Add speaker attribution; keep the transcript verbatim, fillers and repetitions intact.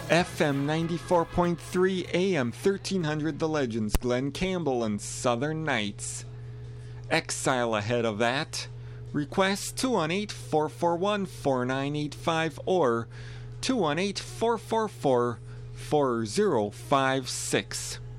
Speaker 1: F M ninety-four point three, A M thirteen hundred The Legends, Glen Campbell and Southern Nights. Exile ahead of that. Request two one eight, four four one, four nine eight five or two one eight, four four four, four zero five six.